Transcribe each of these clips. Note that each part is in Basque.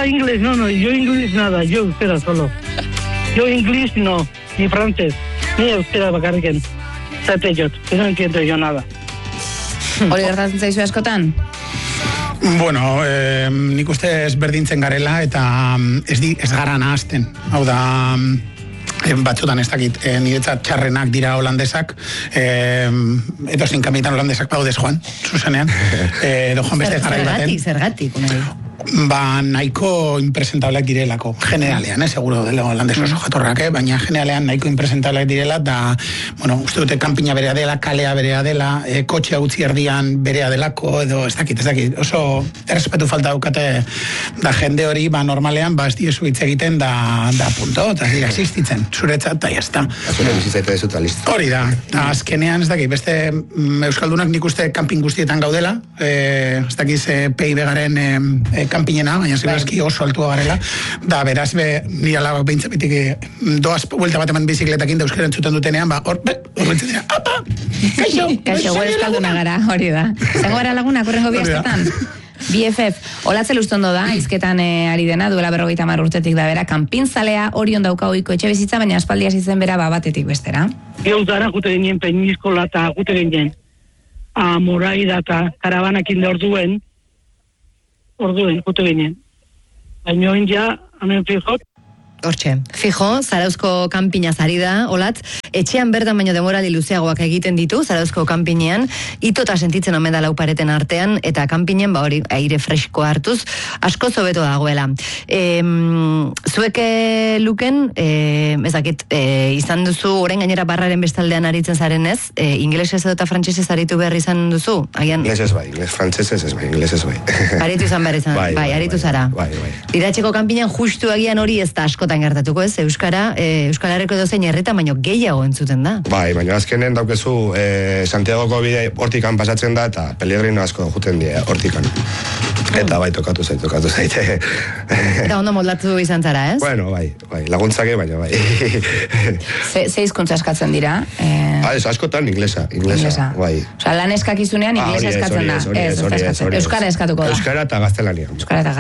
inglés, no, yo inglés nada, yo euskera solo. Yo inglés no, ni francés, ni euskera bakarriken. Zate jot, no entiendo yo nada. Hori gertatzen zaizu askotan? Bueno, nik uste ezberdintzen garela eta ez gara nahazten. Hau da, batzutan ez dakit, niretzat txarrenak dira holandesak, edo zein kamitan holandesak baudez joan, zuzenean, edo joan beste garai baten. Zergatik, unai. Ba, nahiko impresentableak direlako, generalean, seguro dela holandez oso jatorrak, baina generalean nahiko impresentableak direla, da, bueno, uste dute kanpina berea dela, kalea berea dela, kotxea utzi erdian berea delako, edo ez dakit, oso errespetu falta daukate, da jende hori, ba, normalean, ba, ez diezu hitz egiten, da punto, eta ez dira existitzen, zuretzat, eta jazta. Azure bizitzaita dezuta listo. Hori da, azkenean, ez dakit, beste Euskaldunak nik uste kanpin guztietan gaudela, ez dakit, PIB garen kanpinena, baina ziberazki oso altua garela, da beraz, nire alabak behintzapetik doaz buelta bat eman bizikletakin da euskera entzuten dutenean, ba, hor bentzen dira, apa, kaixo, gure euskalduna gara, hori da. Zango gara laguna, korrengo biaztetan? BFF, Olatze Lustondo da, izketan ari dena, duela 50 urtetik da bera, kanpinzalea Orion dauka ohiko etxe bizitza, baina aspaldi hasi zen bera batetik bestera. Gauzara jute ginen Peñiskola eta jute ginen Morai data karabanakin da orduen, jute ginen. Baina ja, hemen fijot. Hortxe, fijo, Zarauzko kanpina zari da, Olatz, etxean bertan baino demorali luzeagoak egiten ditu, Zarauzko kanpinean, itota sentitzen omen da laupareten artean, eta kanpinen, ba hori, aire fresko hartuz, asko zobeto dagoela. Zuek luken, ezakit, izan duzu, orain gainera barraren bestaldean aritzen zaren ez, inglesez edo eta frantsesez aritu behar izan duzu? Inglesez bai, frantsesez ez bai, inglesez bai. Aritu izan behar izan, bai, aritu zara. Bai. Iratxeko kanpinean justu agian hori ez da askotan gertatuko ez, Euskal Herriko edozein herritan baino gehiago entzuten da. Bai, baina azkenen daukezu Santiagoko bide hortikan pasatzen da eta Pellegrino asko juten die hortikan. Eta bai, tokatu zaite. Eta ondo moldatu izan zara, ez? Bueno, bai, laguntzake, baina bai. Ze hizkuntza eskatzen dira? Ez, askotan inglesa, bai. Osa, lan eskakizunean inglesa eskatzen da. Euskara eskatuko da. Euskara eta gaztelania.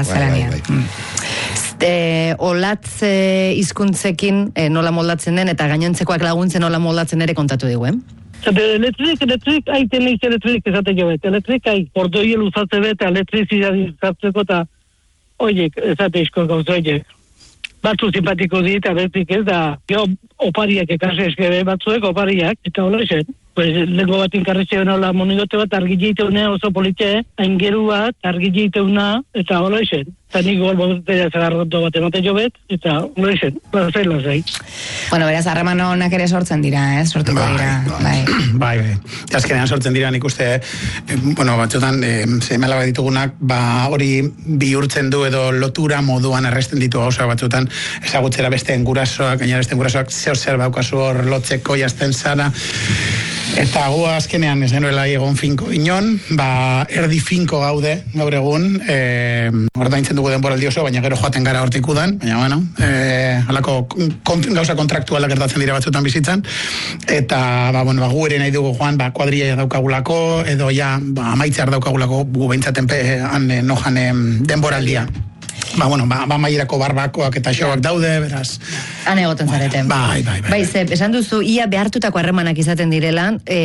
Olatz hizkuntzekin nola moldatzen den eta gainontzekoak laguntzen nola moldatzen ere kontatu digu, Elektrik, aiten eiz elektrik esate jo bet. Elektrik, ordoi eluzatze bet, elektrizidad izartzeko eta oiek, esate izko gauz oiek. Batzu simpatiko dit, elektrik ez da, opariak ekase eskebe batzuek, opariak, eta hola esan. Pues lengo bat inkarretxe hola monigote bat argilleiteunea oso politxe, aingeru bat, argilleiteuna, eta hola esan. Eta nik gol botetea zagarroto bat emate jo bet, eta hola esan, zaila zai. Bueno, beraz, harreman honak ere sortzen dira, sortuko dira. Bai. Azkenean sortzen dira nik uste, batzutan, zemela bat ditugunak, hori bihurtzen du edo lotura moduan erresten ditu gauza batzutan, ezagutzera beste engurasoak, gainera beste engurasoak zer baukazu hor lotzeko jazten zara, eta gu azkenean ez genuela egon finko inon, erdi finko gaude, gaur egun, ordaintzen dugu denboraldi oso, baina gero joaten gara hortik udan, baina halako gauza kontraktuala gertatzen dira batzutan bizitzan, eta gu ere nahi dugu joan, kuadrilla daukagulako, edo amaitzear daukagulako gu behintzaten nojan denboraldia. Maierako barbakoak eta xauak daude, beraz. Han egoten zareten. Bai. Esan duzu, ia behartutako harremanak izaten direla,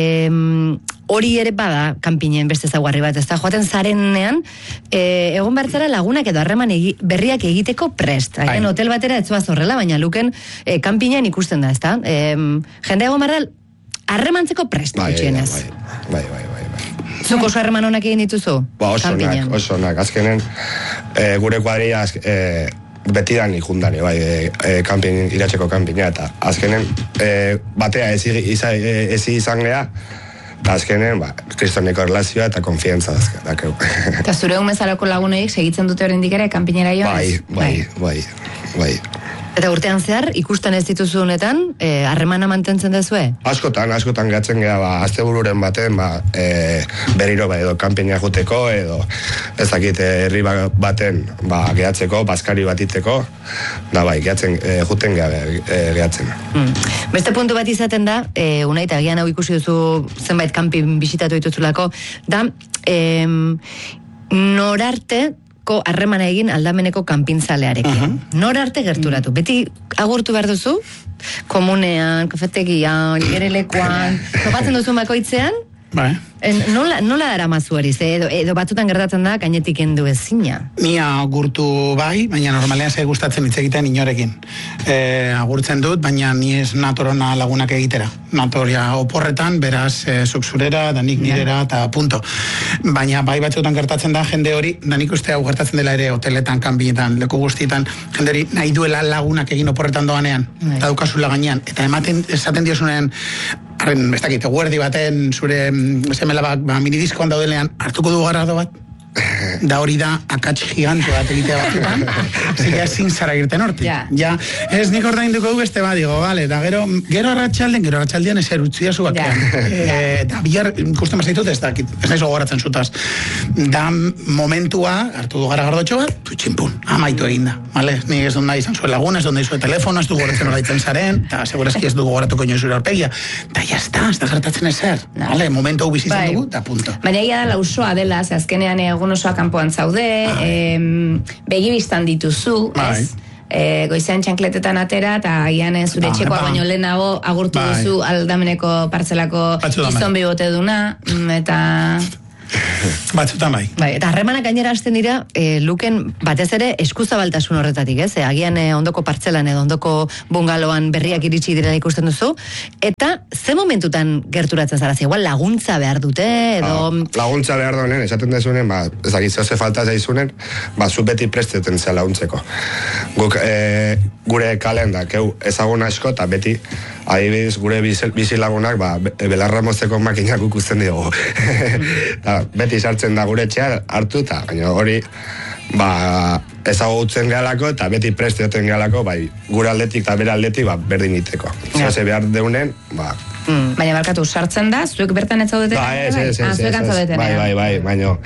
hori ere bada kanpinen beste zaguarri bat, ez da, joaten zarenean, egon bertzara lagunak edo harreman berriak egiteko prest. Haien hotel batera ez zoaz horrela, baina luken kanpinen ikusten da, ez da. Jende egon barra, harremantzeko prest, gutxienez. Bai. Zuko oso harreman honak egin dituzu? Oso onak. Azkenen, gure kuadrilla betidan ikundane, Iratzeko kanpina, eta azkenen, batea ez izan geha, eta azkenen, kristoneko relazioa eta konfiantza dakeu. Eta zure umezarako laguneik segitzen dute oraindik ere kanpinera joan? Bai. Eta urtean zehar, ikusten ez dituzu honetan, harremana mantentzen dezue? Askotan gehatzen geha, astebururen baten, berriro edo kanpina juteko, edo ez dakit herri baten gehatzeko, baskari bat iteko, da gehatzen, juten gehatzen. Beste puntu bat izaten da, unai, eta agian hau ikusi duzu zenbait kanpin bisitatu dituzulako, da, norarte ko harremana egin aldameneko kanpintzalearekin. Nor arte gerturatu? Beti agurtu behar duzu? Komunean, kafetegian, gerelekuan, topatzen duzu bakoitzean? Bai. Nola dara mazuariz, edo batzutan gertatzen da, gainetik endu ezina? Ni agurtu bai, baina normalean ze gustatzen hitz egiten inorekin. Agurtzen dut, baina ni ez natorona lagunak egitera. Natoria oporretan, beraz, zuk zurera, da nik nirera, eta punto. Baina bai batzutan gertatzen da, jende hori, da nik uste hau gertatzen dela ere, hoteletan, kanbietan, leku guztietan, jende hori nahi duela lagunak egin oporretan doanean, eta daukazula gainean, eta esaten diozunean, ez dakit, guerdi baten, zure semelabak, minidiskoan daudelean, hartuko du garrado bat, da hori da akats gigante bat egitea batzutan, zika ezin zara irten hortik. Ja, ez nik ordainduko du beste bat, digo, vale, da gero arratsaldean ezer utzia zuakean. Eta bihar ikusten bazaitut ez dakit, ez nahizo gogoratzen zutaz. Da momentua, hartu du gara gardotxo bat, txinpun, amaitu eginda, vale? Nik ez dut nahi izan zuen laguna, ez dut nahi zuen telefono, ez du gogoratzen horaitzen zaren, eta segurazki ez du gogoratuko ino zure horpegia. Eta jazta, ez da gertatzen ezer, vale? Momentu hau bizitzen dugu, eta punto. Baina egia da lausoa dela, ze azkenean osoa kanpoan zaude, begibistan dituzu, ez? Goizean txankletetan atera, eta agian zure etxekoa baino lehenago agurtu duzu aldameneko partzelako gizon bibote duna, eta... Batzutan bai. Eta harremanak gainera hasten dira, Luken batez ere eskuzabaltasun horretatik, ez? Agian ondoko partzelan edo ondoko bungaloan berriak iritsi direla ikusten duzu, eta ze momentutan gerturatzen zara? Igual laguntza behar dute, edo... Laguntza behar duenen, esaten dezunen, ez dakit ze falta zaizunen, zu beti presteten zela laguntzeko. Guk gure kalendak, ezagun asko, eta beti adibidez, gure bizilagunak, belarra mozteko makinak ikusten dugu. Beti sartzen da gure etxea hartu, eta hori ezagutzen gehalako, eta beti prestioten gehalako, gure aldetik eta bere aldetik berdin iteko. Zase behar deunen, Baina barkatu, sartzen da, zuek bertan ez zaudeten? Zuek antzaudeten, bai, baina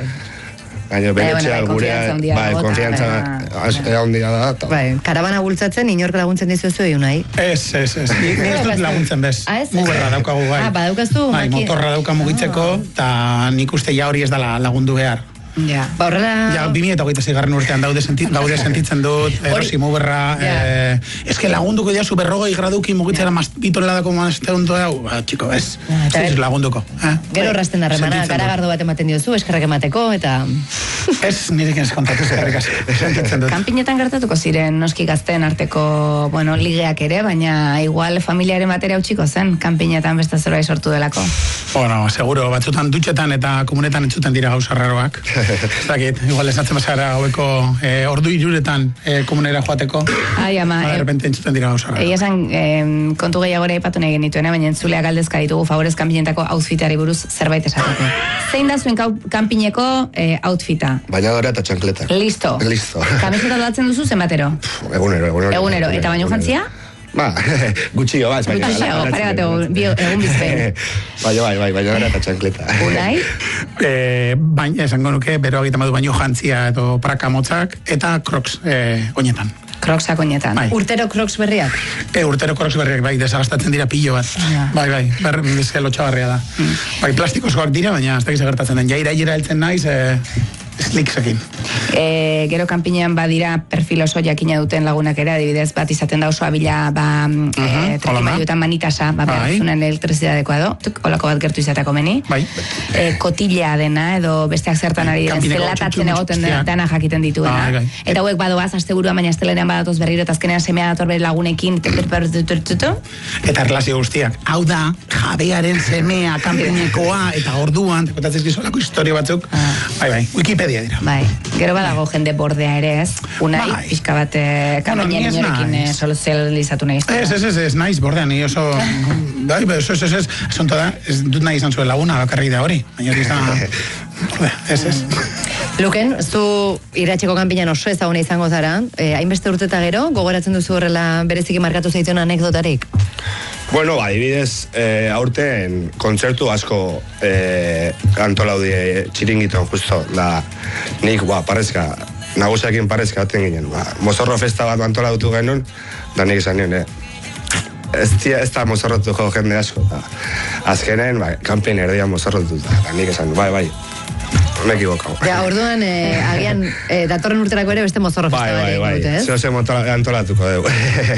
benetxea gure, konfiantza handia da. Karabana bultzatzen, inork laguntzen dizuzu egin nahi? Ez, ni ez dut laguntzen bez. Mugerra daukagu bai. Badaukazu? Motorra dauka mugitzeko, eta nik uste ja hori ez dela lagundu behar. Ja, horrela... Ja, 2026 urtean gaude sentitzen dut, erosi mugerra, eske lagunduko dia superrogoi graduki mugitzera bitonladako mazteuntu hau, txiko, ez lagunduko. Gero rasten harremana, garagardo bat ematen diozu, eskerrak emateko, eta... Ez, nirekin ez kontatu eskerrik sentitzen dut. Kanpinetan gertatuko ziren noski gazteen arteko, ligeak ere, baina igual familiaren batera utxiko zen, kanpinetan beste zerbait sortu delako. Bueno, seguro, batzutan dutxetan eta komunetan entzuten dira gauza raroak. Ez dakit, igual esatzen bazara haueko ordu iruretan komunera joateko. Ai, ama. Errepente entzuten dira gauza raroak. Egia esan, kontu gehiagora ipatu nahi genituena, baina entzuleak galdezka ditugu favorez kanpinetako outfitari buruz zerbait esateko. Zein da zuen kanpineko outfita? Bainadora eta txankleta. Listo. Kamiseta aldatzen duzu zenbatero? Egunero. Eta baino jantzia? Gutxio bat, baina... Gutxio, pare bat egun bizpen. Bainadora eta txankleta. Unai? Baina, esango nuke, bero egiten badu baino jantzia edo praka motzak, eta crocs oinetan. Crocsak oinetan. Urtero crocs berriak? Urtero crocs berriak, desagastatzen dira pilo bat. Bai, bizke lotxabarria da. Plastikozkoak dira, baina ez dakiz gertatzen den. Jaira heltzen naiz, slicksekin. Gero kanpinean badira perfil oso jakina duten lagunak ere, adibidez bat izaten da oso abila trikimailuetan manitasa, zunen elektrizidadeko edo, olako bat gertu izateko meni. Kotillea dena, edo besteak zertan ari den, zelatatzen egoten dena jakiten dituena. Eta hauek badoaz, asteburua, baina estelenean badatoz berriro, eta azkenean semea dator bere lagunekin, eta erlazio guztiak. Hau da, jabearen semea, kanpinekoa, eta orduan, tekotatzen gizolako historio batzuk, Wikipedia dira. Gero badago jende bordea ere, ez? Unai, pixka bat kanpainean inorekin sozializatu nahi. Ez naiz bordea, ni oso... Ez, asunto da, ez dut nahi izan zuen laguna, bakarrik da hori. Baina hori izan... Luken, zu iratxeko kanpinean oso ezaguna izango zara, hainbeste urteta gero, gogoratzen duzu horrela bereziki markatu zaituen anekdotarik? Bueno, adibidez, aurten kontzertu asko antolaudie txiringiton, justo, da nik, parezka, nagusiakin parezka aten ginen, mozorro festa bat antolautu genuen, da nik esan nien, ez da mozorrotuko jende asko, azkenen, kanpin erdia mozorrotu, da nik esan, bai, me equivocau. Ja, orduan, agian, datorren urterako ere beste mozorro festa Bai, zehose antolatuko dugu.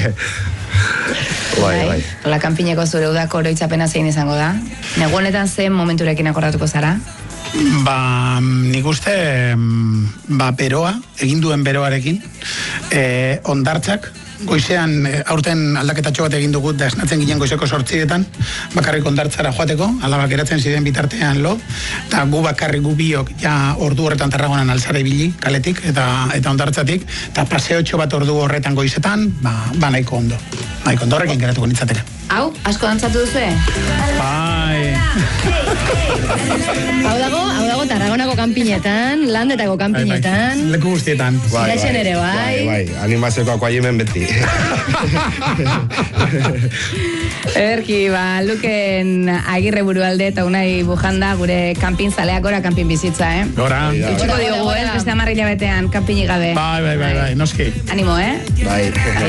Bai. Ola, kanpineko zure udako oroitzapena zein izango da? Negu honetan zen momenturekin akordatuko zara? Nik uste, beroa, egin duen beroarekin, ondartzak, goizean, aurten aldaketatxo bat egin dugut, da esnatzen ginen goizeko 8:00, bakarrik ondartzara joateko, alabak eratzen ziren bitartean eta gu bakarrik gu biok, ja ordu horretan Tarragonan altzara ibili, kaletik, eta ondartzatik, eta paseotxo bat ordu horretan goizetan, nahiko ondo. Nahiko ondo horrekin geratuko nintzatera. Hau, asko dantzatu duzue? Bai. Hau dago Tarragonako kanpinetan, Landetako kanpinetan. Leku guztietan. Ziraixen ere, Bai, animazioko akuaimen beti. Erki, Luken Agirre Burualde eta Unai Bujanda, gure kanpin zaleak gora kanpin bizitza, Gora. Utsuko diogu, beste 10 hilabetean kanpinik gabe. Bai, noski. Animo, Bai.